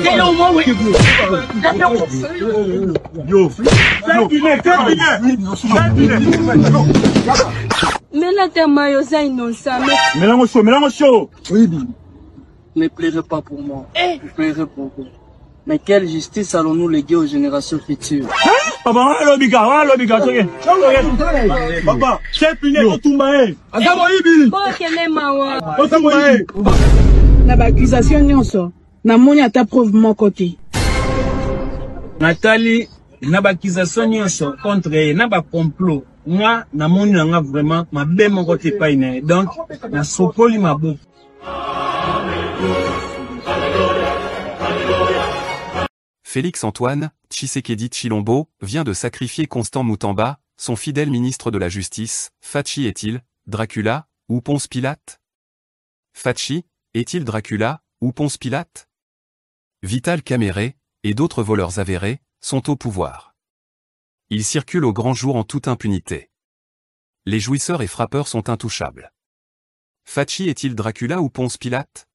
Mais là, t'es maillot, innocent. Mélange chaud. Oui. Ne pleurez pas pour moi. Vous pleurez pour vous. Mais quelle justice allons-nous léguer aux générations futures? Papa, Papa, c'est fini, na ba accusation nyonso na moni ata preuve mon côté Nathalie na ba accusation nyonso contre ye na ba complot nga na moni nga vraiment ma be mon côté pas ine donc na sopoli mabo. Félix Antoine Tshisekedi Tshilombo vient de sacrifier Constant Moutamba, son fidèle ministre de la Justice. Fachi est-il Dracula ou Ponce Pilate? Fachi est-il Dracula ou Ponce Pilate? Vital Kamerhe et d'autres voleurs avérés sont au pouvoir. Ils circulent au grand jour en toute impunité. Les jouisseurs et frappeurs sont intouchables. Fachi est-il Dracula ou Ponce Pilate?